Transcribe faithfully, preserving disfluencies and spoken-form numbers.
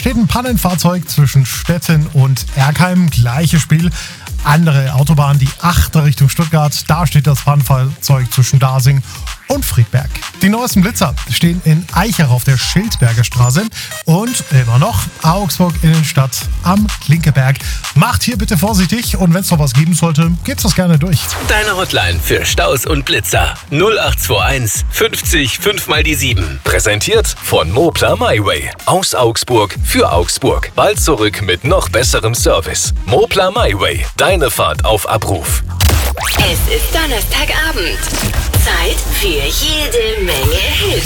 steht ein Pannenfahrzeug zwischen Stettin und Erkheim. Gleiches Spiel. Andere Autobahn, die achte Richtung Stuttgart. Da steht das Pannenfahrzeug zwischen Dasing und Friedberg. Die neuesten Blitzer stehen in Eichach auf der Schildberger Straße und immer noch Augsburg Innenstadt am Klinkeberg. Macht hier bitte vorsichtig und wenn es noch was geben sollte, geht's das gerne durch. Deine Hotline für Staus und Blitzer null acht zwei eins fünfzig fünf mal die sieben. Präsentiert von Moplar MyWay. Aus Augsburg für Augsburg. Bald zurück mit noch besserem Service. Moplar MyWay. Deine Fahrt auf Abruf. Es ist Donnerstagabend. Zeit für jede Menge Hits.